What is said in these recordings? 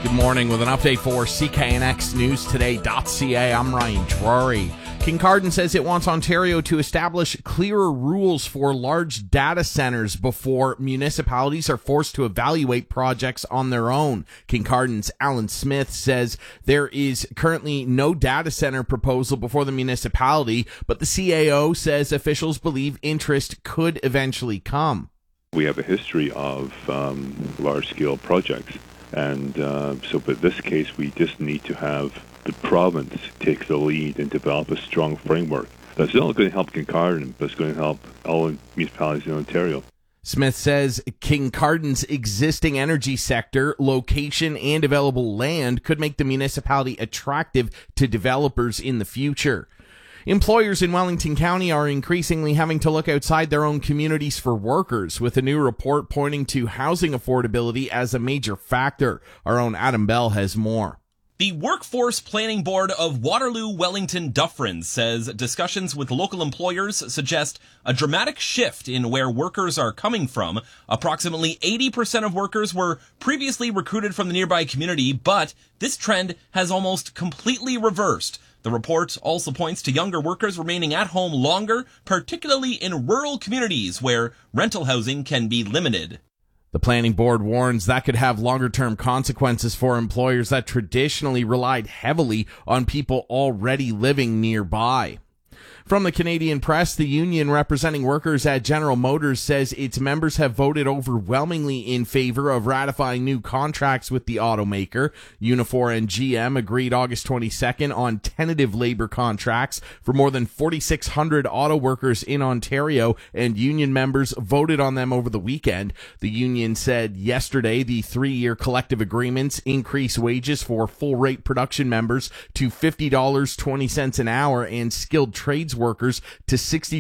Good morning with an update for CKNXNewsToday.ca. I'm Ryan Drury. Kincardine says it wants Ontario to establish clearer rules for large data centers before municipalities are forced to evaluate projects on their own. Kincardine's Alan Smith says there is currently no data center proposal before the municipality, but the CAO says officials believe interest could eventually come. We have a history of large-scale projects, and but in this case, we just need to have the province take the lead and develop a strong framework that's not only going to help Kincardine, but it's going to help all municipalities in Ontario. Smith says Kincardine's existing energy sector, location, and available land could make the municipality attractive to developers in the future. Employers in Wellington County are increasingly having to look outside their own communities for workers, with a new report pointing to housing affordability as a major factor. Our own Adam Bell has more. The Workforce Planning Board of Waterloo-Wellington-Dufferin says discussions with local employers suggest a dramatic shift in where workers are coming from. Approximately 80% of workers were previously recruited from the nearby community, but this trend has almost completely reversed. The report also points to younger workers remaining at home longer, particularly in rural communities where rental housing can be limited. The planning board warns that could have longer-term consequences for employers that traditionally relied heavily on people already living nearby. From the Canadian Press, the union representing workers at General Motors says its members have voted overwhelmingly in favor of ratifying new contracts with the automaker. Unifor and GM agreed August 22nd on tentative labor contracts for more than 4,600 auto workers in Ontario, and union members voted on them over the weekend. The union said yesterday the 3-year collective agreements increase wages for full-rate production members to $50.20 an hour and skilled trades workers to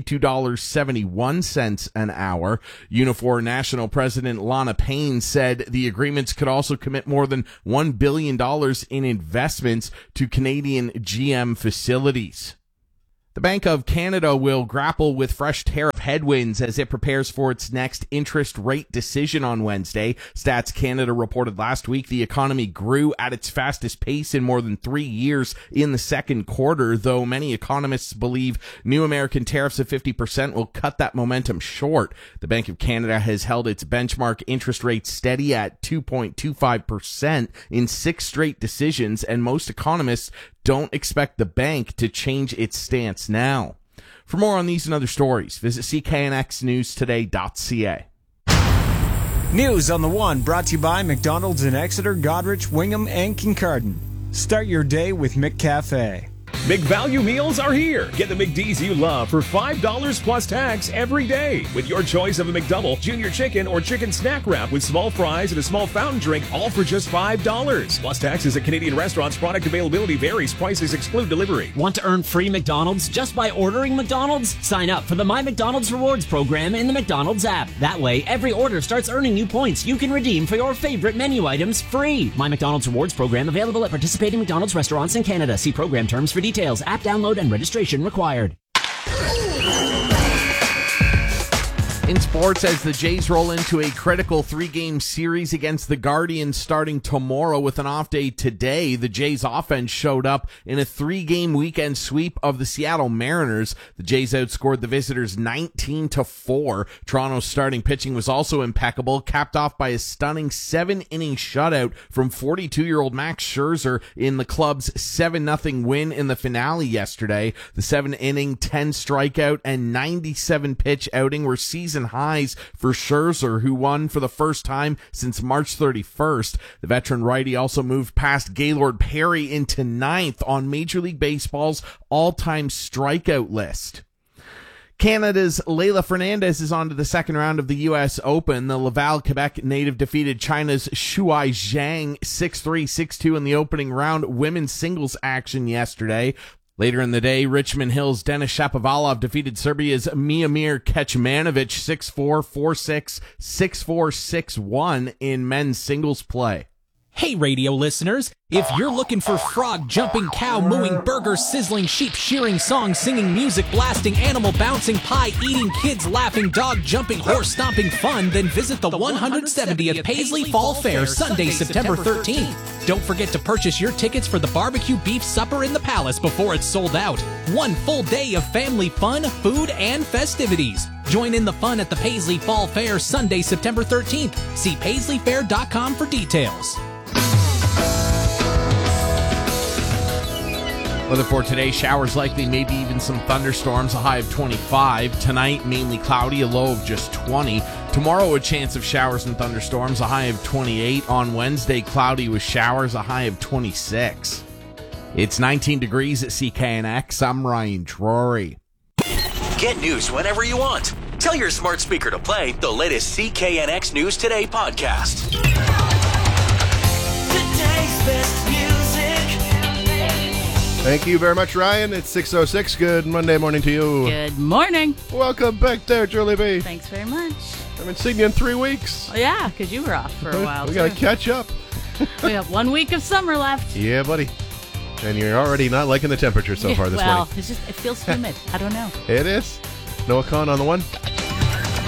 $62.71 an hour. Unifor National President Lana Payne said the agreements could also commit more than $1 billion in investments to Canadian GM facilities. The Bank of Canada will grapple with fresh tariff headwinds as it prepares for its next interest rate decision on Wednesday. Stats Canada reported last week the economy grew at its fastest pace in more than 3 years in the second quarter, though many economists believe new American tariffs of 50% will cut that momentum short. The Bank of Canada has held its benchmark interest rate steady at 2.25% in 6 straight decisions, and most economists don't expect the bank to change its stance now. For more on these and other stories, visit CKNXNewsToday.ca. News on the One brought to you by McDonald's in Exeter, Goderich, Wingham, and Kincardine. Start your day with McCafe. McValue meals are here. Get the McD's you love for $5 plus tax every day with your choice of a McDouble, junior chicken, or chicken snack wrap with small fries and a small fountain drink, all for just $5. Plus taxes at Canadian restaurants. Product availability varies. Prices exclude delivery. Want to earn free McDonald's just by ordering McDonald's? Sign up for the My McDonald's Rewards program in the McDonald's app. That way, every order starts earning you points you can redeem for your favorite menu items free. My McDonald's Rewards program available at participating McDonald's restaurants in Canada. See program terms for details. App download and registration required. In sports, as the Jays roll into a critical 3-game series against the Guardians starting tomorrow with an off day today, the Jays offense showed up in a 3-game weekend sweep of the Seattle Mariners. The Jays outscored the visitors 19-4. Toronto's starting pitching was also impeccable, capped off by a stunning 7-inning shutout from 42-year-old Max Scherzer in the club's 7-0 win in the finale yesterday. The 7-inning, 10-strikeout, and 97-pitch outing were season highs for Scherzer, who won for the first time since March 31st. The veteran righty also moved past Gaylord Perry into 9th on Major League Baseball's all-time strikeout list. Canada's Leylah Fernandez is on to the second round of the U.S. Open. The Laval, Quebec native defeated China's Shuai Zhang 6-3, 6-2 in the opening round women's singles action yesterday. Later in the day, Richmond Hill's Denis Shapovalov defeated Serbia's Miomir Kecmanovic 6-4, 4-6, 6-4, 6-1 in men's singles play. Hey, radio listeners, if you're looking for frog jumping, cow mooing, burger sizzling, sheep shearing, song singing, music blasting, animal bouncing, pie eating, kids laughing, dog jumping, horse stomping fun, then visit the 170th Paisley Fall Fair Sunday, September 13th. Don't forget to purchase your tickets for the barbecue beef supper in the Palace before it's sold out. One full day of family fun, food, and festivities. Join in the fun at the Paisley Fall Fair Sunday, September 13th. See paisleyfair.com for details. Weather for today, showers likely, maybe even some thunderstorms, a high of 25. Tonight, mainly cloudy, a low of just 20. Tomorrow, a chance of showers and thunderstorms, a high of 28. On Wednesday, cloudy with showers, a high of 26. It's 19 degrees at CKNX. I'm Ryan Drury. Get news whenever you want. Tell your smart speaker to play the latest CKNX News Today podcast. Today's best music. Thank you very much, Ryan. It's 6:06. Good Monday morning to you. Good morning. Welcome back there, Julie B. Thanks very much. I haven't seen you in 3 weeks. Oh, yeah, because you were off for a while, We got to catch up. We have 1 week of summer left. Yeah, buddy. And you're already not liking the temperature so far this morning. Well, it feels humid. I don't know. It is. Noah Khan on the one.